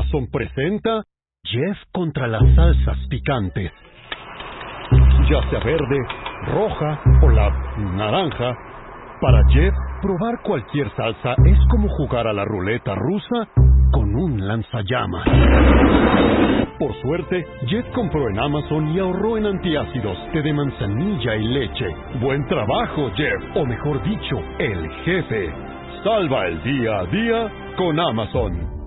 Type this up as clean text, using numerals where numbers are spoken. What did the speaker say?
Amazon presenta Jeff contra las salsas picantes. Ya sea verde, roja o la naranja, para Jeff, probar cualquier salsa es como jugar a la ruleta rusa con un lanzallamas. Por suerte, Jeff compró en Amazon y ahorró en antiácidos, té de manzanilla y leche. ¡Buen trabajo, Jeff! O mejor dicho, el jefe. Salva el día a día con Amazon.